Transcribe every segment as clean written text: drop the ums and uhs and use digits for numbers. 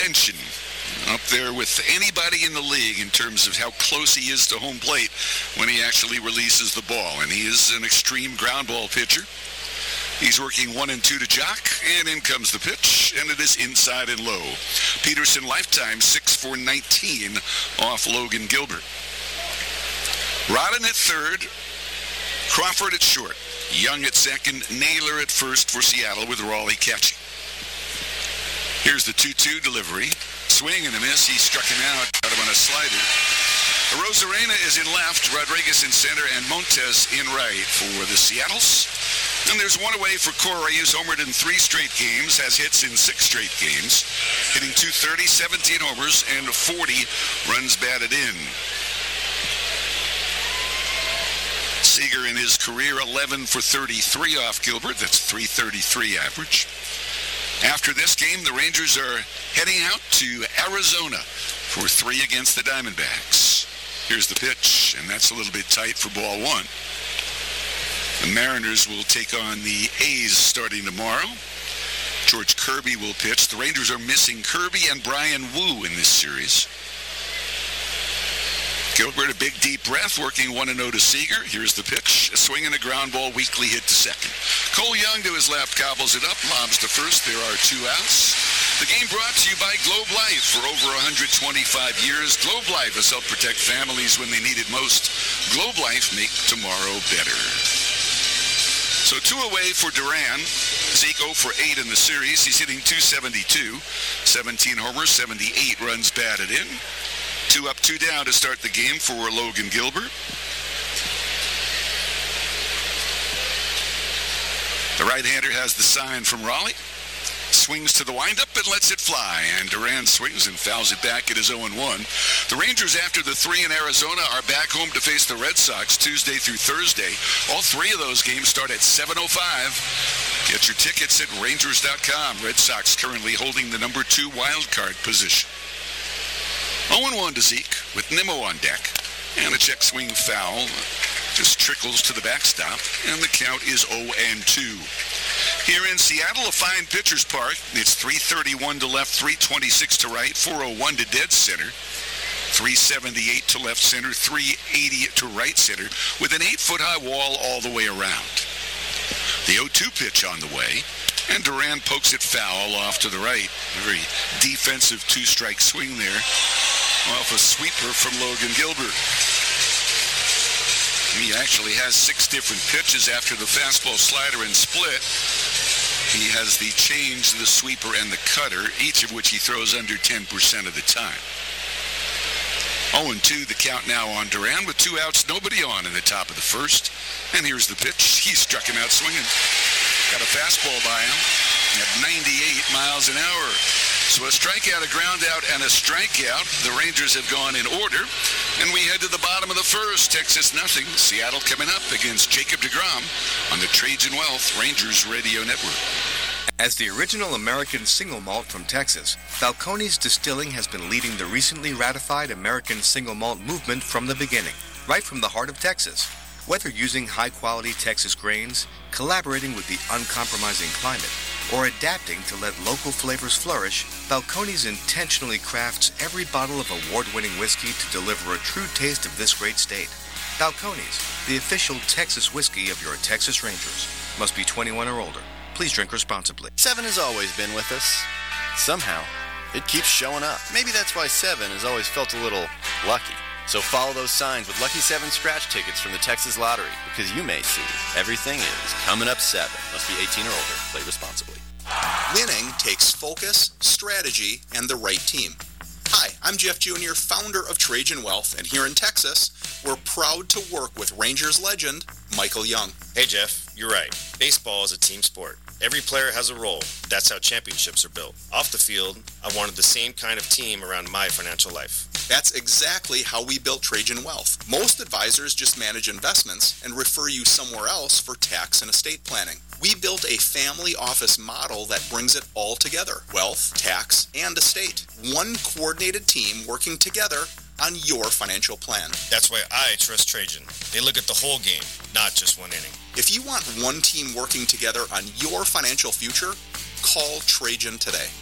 extension. Up there with anybody in the league in terms of how close he is to home plate when he actually releases the ball. And he is an extreme ground ball pitcher. He's working 1 and 2 to Jock, and in comes the pitch, and it is inside and low. Peterson lifetime 6 for 19 off Logan Gilbert. Rodden at third, Crawford at short, Young at second, Naylor at first for Seattle with Raleigh catching. Here's the 2-2 delivery. Swing and a miss. He struck him out on a slider. Rosarena is in left, Rodriguez in center, and Montes in right for the Seattles. And there's one away for Corey, who's homered in 3 straight games, has hits in 6 straight games, hitting .230, 17 homers, and 40 runs batted in. Seager in his career 11 for 33 off Gilbert. That's .333 average. After this game, the Rangers are heading out to Arizona for 3 against the Diamondbacks. Here's the pitch, and that's a little bit tight for ball 1. The Mariners will take on the A's starting tomorrow. George Kirby will pitch. The Rangers are missing Kirby and Brian Wu in this series. Gilbert, a big deep breath, working 1-0 to Seager. Here's the pitch. A swing and a ground ball, weakly hit to second. Cole Young to his left, gobbles it up, lobs to first. There are 2 outs. The game brought to you by Globe Life. For over 125 years, Globe Life has helped protect families when they need it most. Globe Life, make tomorrow better. So 2 away for Duran. Zeke 0 for 8 in the series. He's hitting .272. 17 homers, 78 runs batted in. 2 up, 2 down to start the game for Logan Gilbert. The right-hander has the sign from Raleigh. Swings to the windup and lets it fly. And Duran swings and fouls it back. It is 0-1. The Rangers, after the 3 in Arizona, are back home to face the Red Sox Tuesday through Thursday. All 3 of those games start at 7:05. Get your tickets at Rangers.com. Red Sox currently holding the number 2 wild card position. 0-1 to Zeke with Nimmo on deck. And a check swing foul just trickles to the backstop. And the count is 0-2. Here in Seattle, a fine pitcher's park. It's 331 to left, 326 to right, 401 to dead center, 378 to left center, 380 to right center, with an 8-foot-high wall all the way around. The 0-2 pitch on the way, and Duran pokes it foul off to the right. A very defensive 2-strike swing there off a sweeper from Logan Gilbert. He actually has 6 different pitches after the fastball, slider, and split. He has the change, the sweeper, and the cutter, each of which he throws under 10% of the time. 0-2, the count now on Duran with 2 outs, nobody on in the top of the first. And here's the pitch. He struck him out swinging. Got a fastball by him at 98 miles an hour. So a strikeout, a ground out, and a strikeout. The Rangers have gone in order. And we head to the bottom of the first. Texas nothing. Seattle coming up against Jacob deGrom on the Trajan Wealth Rangers Radio Network. As the original American single malt from Texas, Balcones Distilling has been leading the recently ratified American single malt movement from the beginning, right from the heart of Texas. Whether using high-quality Texas grains, collaborating with the uncompromising climate, or adapting to let local flavors flourish, Balcones intentionally crafts every bottle of award-winning whiskey to deliver a true taste of this great state. Balcones, the official Texas whiskey of your Texas Rangers. Must be 21 or older. Please drink responsibly. 7 has always been with us. Somehow, it keeps showing up. Maybe that's why 7 has always felt a little lucky. So follow those signs with Lucky 7 scratch tickets from the Texas Lottery, because you may see everything is coming up 7. Must be 18 or older. Play responsibly. Winning takes focus, strategy, and the right team. Hi, I'm Jeff Jr., founder of Trajan Wealth, and here in Texas, we're proud to work with Rangers legend Michael Young. Hey Jeff, you're right. Baseball is a team sport. Every player has a role. That's how championships are built. Off the field, I wanted the same kind of team around my financial life. That's exactly how we built Trajan Wealth. Most advisors just manage investments and refer you somewhere else for tax and estate planning. We built a family office model that brings it all together. Wealth, tax, and estate. One coordinated team working together on your financial plan. That's why I trust Trajan. They look at the whole game, not just one inning. If you want one team working together on your financial future, call Trajan today.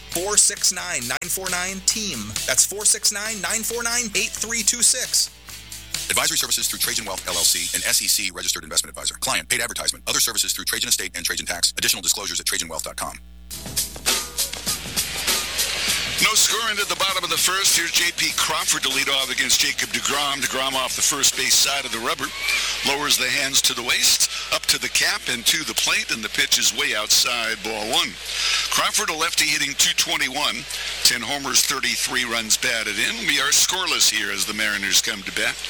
469-949-TEAM. That's 469-949-8326. Advisory services through Trajan Wealth, LLC, an SEC registered investment advisor. Client, paid advertisement. Other services through Trajan Estate and Trajan Tax. Additional disclosures at TrajanWealth.com. No score into the bottom of the first. Here's J.P. Crawford to lead off against Jacob DeGrom. DeGrom off the first base side of the rubber. Lowers the hands to the waist, up to the cap and to the plate, and the pitch is way outside, ball one. Crawford, a lefty, hitting .221. 10 homers, 33 runs batted in. We are scoreless here as the Mariners come to bat.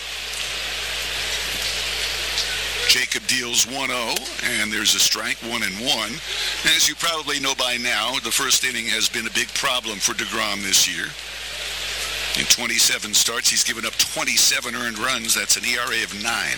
Jacob deals 1-0, and there's a strike, 1-1. As you probably know by now, the first inning has been a big problem for DeGrom this year. In 27 starts, he's given up 27 earned runs. That's an ERA of 9.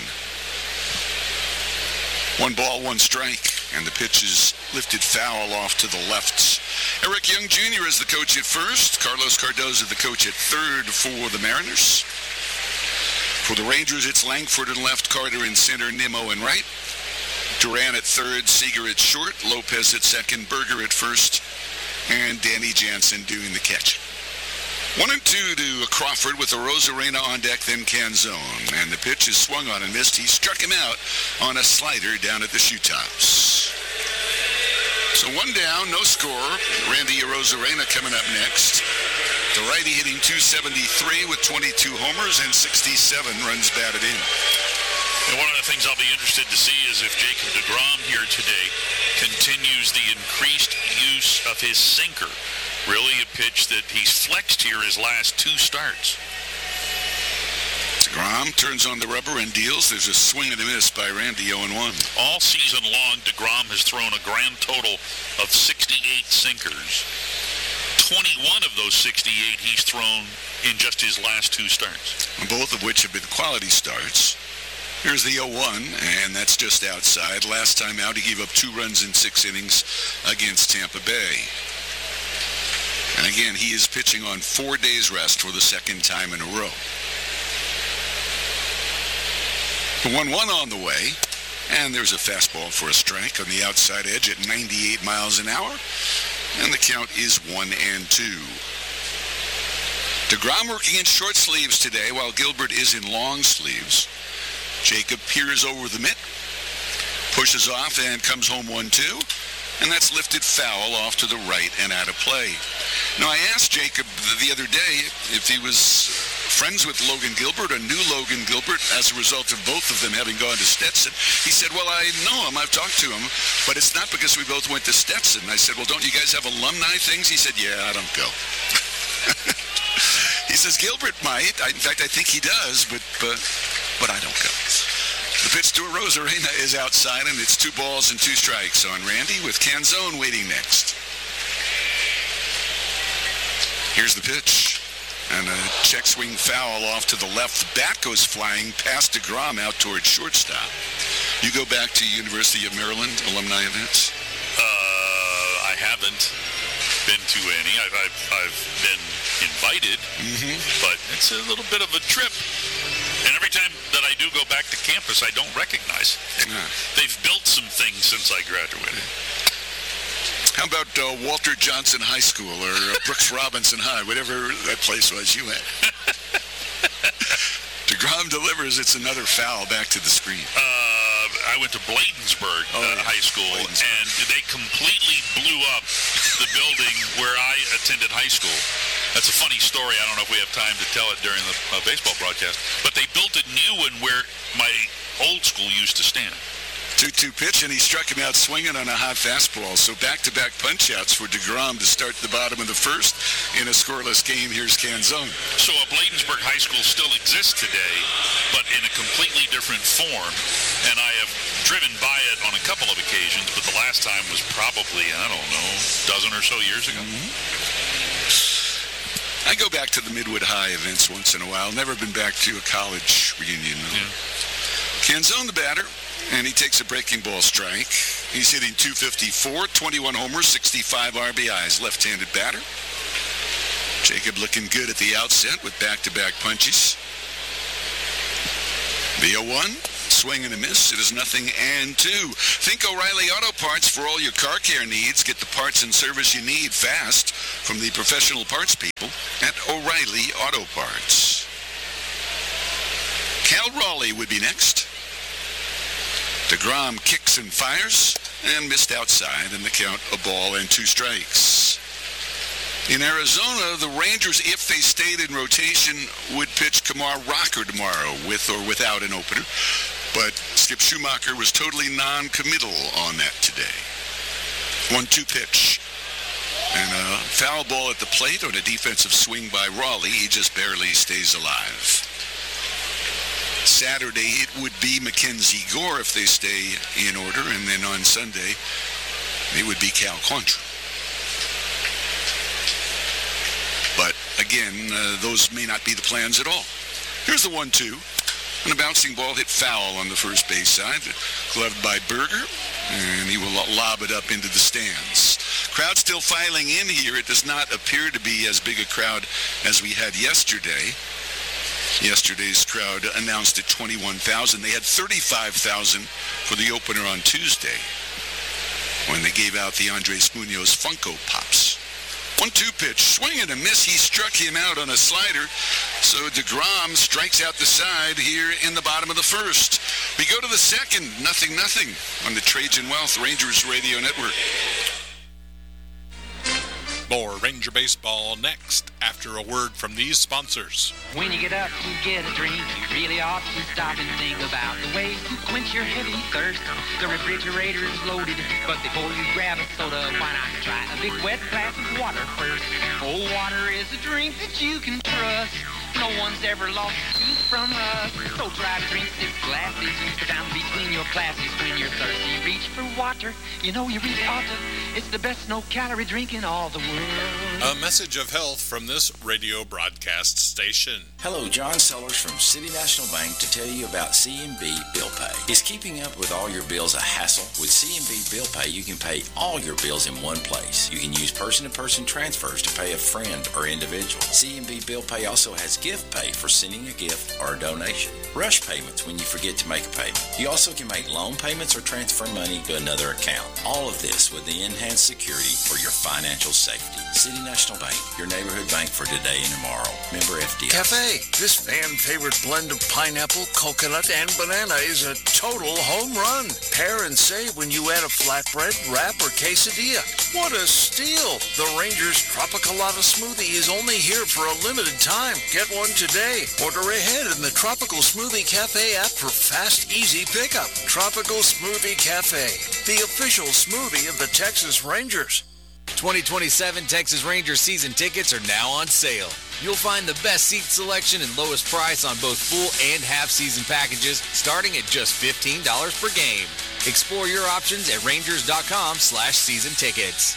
1 ball, 1 strike, and the pitch is lifted foul off to the left. Eric Young Jr. is the coach at first. Carlos Cardoza, the coach at third for the Mariners. For the Rangers, it's Langford in left, Carter in center, Nimmo in right. Duran at third, Seager at short, Lopez at second, Berger at first, and Danny Jansen doing the catch. 1-2 to Crawford with Arozarena on deck, then Canzone. And the pitch is swung on and missed. He struck him out on a slider down at the shoe tops. So 1 down, no score. Randy Arozarena coming up next. The righty hitting .273 with 22 homers and 67 runs batted in. And one of the things I'll be interested to see is if Jacob DeGrom here today continues the increased use of his sinker. Really a pitch that he's flexed here his last 2 starts. DeGrom turns on the rubber and deals. There's a swing and a miss by Randy, 0-1. All season long, DeGrom has thrown a grand total of 68 sinkers. 21 of those 68 he's thrown in just his last 2 starts. Both of which have been quality starts. Here's the 0-1, and that's just outside. Last time out, he gave up 2 runs in 6 innings against Tampa Bay. And again, he is pitching on 4 days rest for the second time in a row. The 1-1 on the way, and there's a fastball for a strike on the outside edge at 98 miles an hour. And the count is 1-2. DeGrom working in short sleeves today while Gilbert is in long sleeves. Jacob peers over the mitt, pushes off and comes home 1-2. And that's lifted foul off to the right and out of play. Now, I asked Jacob the other day if he was friends with Logan Gilbert or knew Logan Gilbert as a result of both of them having gone to Stetson. He said, well, I know him. I've talked to him, but it's not because we both went to Stetson. I said, well, don't you guys have alumni things? He said, yeah, I don't go. He says, Gilbert might. In fact, I think he does, but I don't go. The pitch to Arozarena is outside, and it's 2 balls and 2 strikes on Randy with Canzone waiting next. Here's the pitch. And a check swing foul off to the left. The bat goes flying past DeGrom out towards shortstop. You go back to University of Maryland alumni events? I haven't been to any. I've been invited, but it's a little bit of a trip. And every time that I do go back to campus, I don't recognize it. They've built some things since I graduated. How about Walter Johnson High School or Brooks Robinson High, whatever that place was you went? DeGrom delivers. It's another foul back to the screen. I went to Bladensburg High School, and they completely blew up the building where I attended high school. That's a funny story. I don't know if we have time to tell it during the baseball broadcast, but they built a new one where my old school used to stand. 2-2 pitch, and he struck him out swinging on a hot fastball. So back-to-back punch-outs for DeGrom to start the bottom of the first in a scoreless game. Here's Canzone. So Bladensburg High School still exists today, but in a completely different form. And I have driven by it on a couple of occasions, but the last time was probably, I don't know, a dozen or so years ago. I go back to the Midwood High events once in a while. Never been back to a college reunion. Canzone the batter, and he takes a breaking ball strike. He's hitting .254, 21 homers, 65 RBIs, left-handed batter. Jacob looking good at the outset with back-to-back punches. The 0-1, swing and a miss. It is 0-2. Think O'Reilly Auto Parts for all your car care needs. Get the parts and service you need fast from the professional parts people at O'Reilly Auto Parts. Cal Raleigh would be next. DeGrom kicks and fires and missed outside, and the count a ball and 2 strikes. In Arizona, the Rangers, if they stayed in rotation, would pitch Kumar Rocker tomorrow with or without an opener. But Skip Schumacher was totally non-committal on that today. 1-2 pitch. And a foul ball at the plate on a defensive swing by Raleigh. He just barely stays alive. Saturday, it would be Mackenzie Gore if they stay in order. And then on Sunday, it would be Cal Quantrill. But again, those may not be the plans at all. Here's the 1-2. And a bouncing ball hit foul on the first base side, gloved by Berger, and he will lob it up into the stands. Crowd still filing in here. It does not appear to be as big a crowd as we had yesterday. Yesterday's crowd announced at 21,000. They had 35,000 for the opener on Tuesday when they gave out the Andres Munoz Funko Pops. 1-2 pitch, swing and a miss. He struck him out on a slider. So DeGrom strikes out the side here in the bottom of the first. We go to the second, 0-0 on the Trajan Wealth Rangers Radio Network. More Ranger Baseball next after a word from these sponsors. When you get up to get a drink, you really ought to stop and think about the way to quench your heavy thirst. The refrigerator is loaded, but before you grab a soda, why not try a big wet glass of water first? Cold water is a drink that you can trust. No one's ever lost a tooth from us. So try to drink 6 glasses. Put down between your classes when you're thirsty. Reach for water. You know you really ought to. It's the best no-calorie drink in all the world. A message of health from this radio broadcast station. Hello, John Sellers from City National Bank to tell you about CNB Bill Pay. Is keeping up with all your bills a hassle? With CNB Bill Pay, you can pay all your bills in one place. You can use person-to-person transfers to pay a friend or individual. CNB Bill Pay also has gift pay for sending a gift or a donation. Rush payments when you forget to make a payment. You also can make loan payments or transfer money to another account. All of this with the enhanced security for your financial safety. City National Bank, your neighborhood bank for today and tomorrow. Member FDIC. Cafe. This fan-favorite blend of pineapple, coconut, and banana is a total home run. Pair and save when you add a flatbread, wrap, or quesadilla. What a steal! The Rangers Tropicalata Smoothie is only here for a limited time. Get one today. Order ahead in the Tropical Smoothie Cafe app for fast, easy pickup. Tropical Smoothie Cafe, the official smoothie of the Texas Rangers. 2027 Texas Rangers season tickets are now on sale. You'll find the best seat selection and lowest price on both full and half-season packages, starting at just $15 per game. Explore your options at rangers.com/season tickets.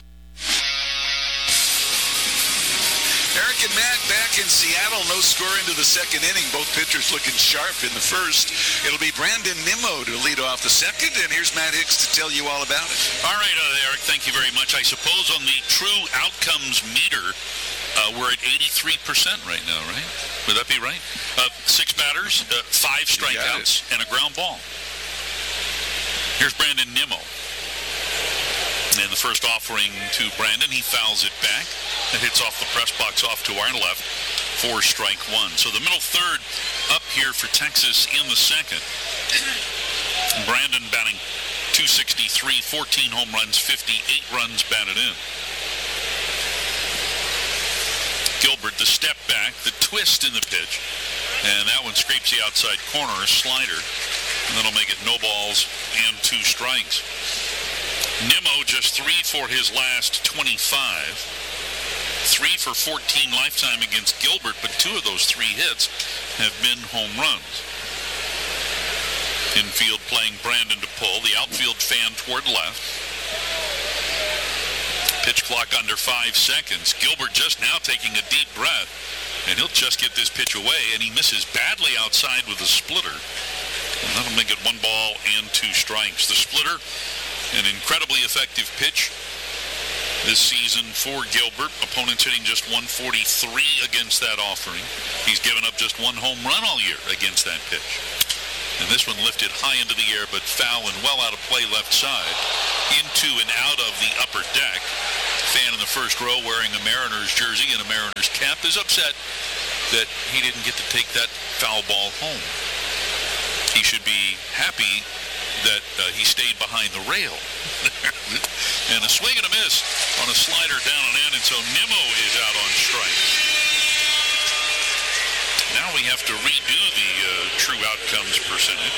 Eric and Matt back in Seattle. No score into the second inning. Both pitchers looking sharp in the first. It'll be Brandon Nimmo to lead off the second, and here's Matt Hicks to tell you all about it. All right, Eric, thank you very much. I suppose on the true outcomes meter, we're at 83% right now, right? Would that be right? 6 batters, 5 strikeouts, and a ground ball. Here's Brandon Nimmo. And the first offering to Brandon, he fouls it back. It hits off the press box off to our left for strike 1. So the middle third up here for Texas in the second. Brandon batting .263, 14 home runs, 58 runs batted in. Gilbert, the step back, the twist in the pitch. And that one scrapes the outside corner, a slider. And that'll make it no balls and 2 strikes. Nimmo just 3 for his last 25. 3 for 14 lifetime against Gilbert, but 2 of those 3 hits have been home runs. Infield playing Brandon to pull. The outfield fan toward left. Pitch clock under 5 seconds. Gilbert just now taking a deep breath, and he'll just get this pitch away, and he misses badly outside with a splitter. And that'll make it 1 ball and 2 strikes. The splitter, an incredibly effective pitch this season for Gilbert. Opponents hitting just 143 against that offering. He's given up just 1 home run all year against that pitch. And this one lifted high into the air, but foul and well out of play left side. Into and out of the upper deck. Fan in the first row wearing a Mariners jersey and a Mariners cap is upset that he didn't get to take that foul ball home. He should be happy that he stayed behind the rail. And a swing and a miss on a slider down and in, and so Nimmo is out on strike. Now we have to redo the true outcomes percentage.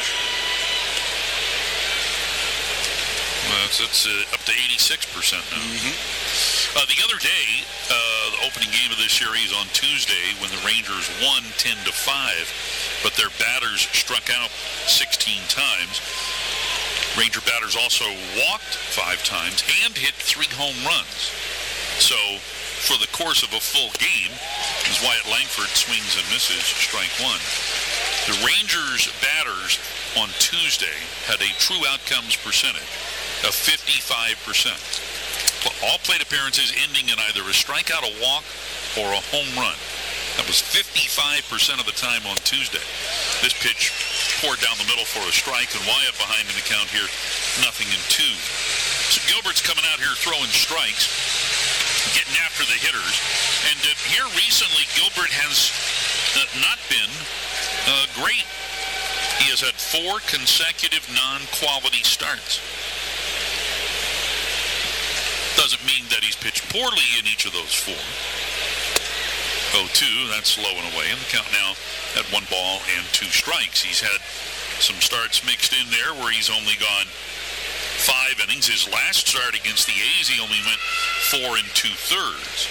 It's up to 86% now. The other day, the opening game of this series on Tuesday, when the Rangers won 10-5, but their batters struck out 16 times. Ranger batters also walked 5 times and hit 3 home runs. So, for the course of a full game, as Wyatt Langford swings and misses strike 1. The Rangers batters on Tuesday had a true outcomes percentage of 55%. All plate appearances ending in either a strikeout, a walk, or a home run. That was 55% of the time on Tuesday. This pitch poured down the middle for a strike, and Wyatt behind in the count here, 0-2. So Gilbert's coming out here throwing strikes, getting after the hitters. And here recently, Gilbert has not been great. He has had 4 consecutive non-quality starts. Doesn't mean that he's pitched poorly in each of those 4. 0-2, that's low and away. And the count now at 1 ball and 2 strikes. He's had some starts mixed in there where he's only gone 5 innings. His last start against the A's, he only went 4 2/3.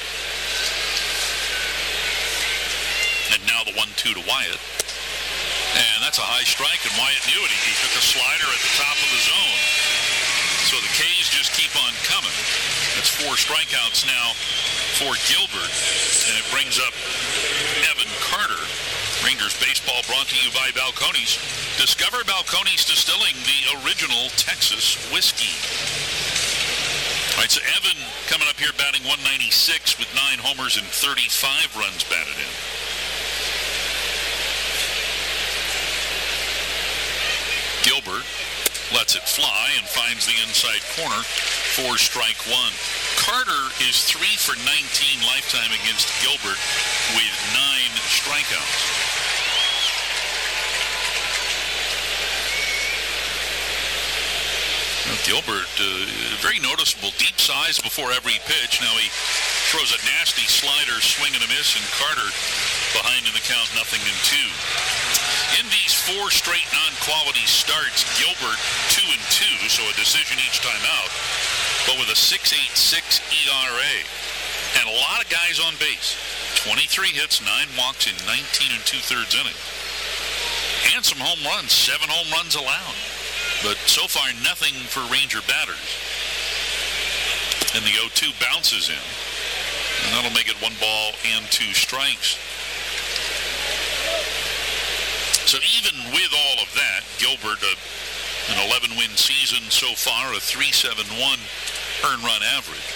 And now the 1-2 to Wyatt. And that's a high strike, and Wyatt knew it. He took a slider at the top of the zone. So the K's just keep on coming. That's 4 strikeouts now for Gilbert, and it brings up Evan Carter. Rangers baseball brought to you by Balcones. Discover Balcones Distilling, the original Texas whiskey. All right, so Evan coming up here batting 196 with 9 homers and 35 runs batted in. Gilbert lets it fly and finds the inside corner for strike 1. Carter is 3 for 19 lifetime against Gilbert with 9 strikeouts. Now Gilbert, very noticeable, deep size before every pitch. Now he throws a nasty slider, swing and a miss, and Carter behind in the count, 0-2. In these 4 straight non-quality starts, Gilbert 2-2, so a decision each time out, but with a 6.86 ERA. And a lot of guys on base. 23 hits, 9 walks in 19 2/3 innings. And some home runs, 7 home runs allowed. But so far, nothing for Ranger batters. And the 0-2 bounces in. And that'll make it 1 ball and 2 strikes. So even with all of that, Gilbert, an 11-win season so far, a 3.71 earned run average.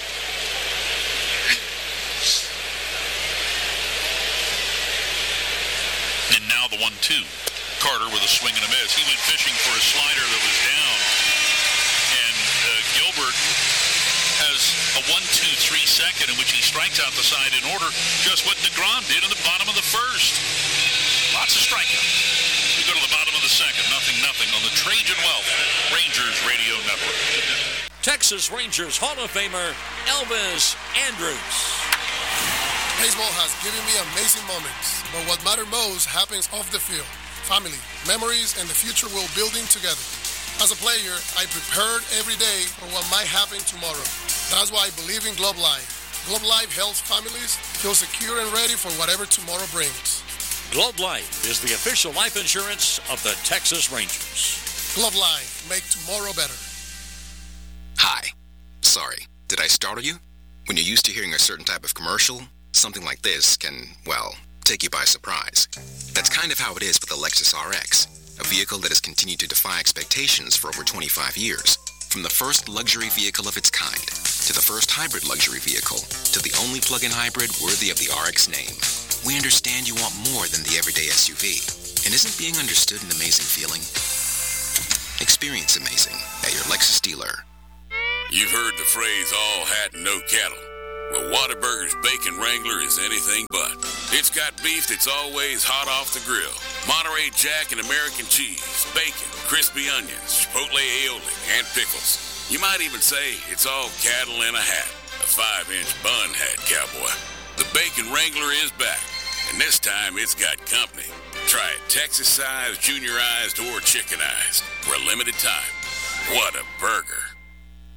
And now the 1-2. Carter with a swing and a miss. He went fishing for a slider that was down. And Gilbert has a 1-2-3 second in which he strikes out the side in order, just what DeGrom did in the bottom of the first. Lots of strikeouts. We go to the bottom of the second, 0-0 on the Trajan Wealth Rangers Radio Network. Texas Rangers Hall of Famer Elvis Andrus. Baseball has given me amazing moments, but what matters most happens off the field. Family, memories, and the future we're building together. As a player, I prepared every day for what might happen tomorrow. That's why I believe in Globe Life. Globe Life helps families feel secure and ready for whatever tomorrow brings. Globe Life is the official life insurance of the Texas Rangers. Globe Life, make tomorrow better. Hi. Sorry, did I startle you? When you're used to hearing a certain type of commercial, something like this can, well, take you by surprise. That's kind of how it is with the Lexus RX, a vehicle that has continued to defy expectations for over 25 years. From the first luxury vehicle of its kind, to the first hybrid luxury vehicle, to the only plug-in hybrid worthy of the RX name. We understand you want more than the everyday SUV. And isn't being understood an amazing feeling? Experience amazing at your Lexus dealer. You've heard the phrase, all hat and no cattle. Well, Whataburger's Bacon Wrangler is anything but. It's got beef that's always hot off the grill. Monterey Jack and American cheese, bacon, crispy onions, chipotle aioli, and pickles. You might even say it's all cattle in a hat. A 5-inch bun hat, cowboy. The Bacon Wrangler is back, and this time it's got company. Try it Texas-sized, junior-ized, or chicken-ized for a limited time. What a burger.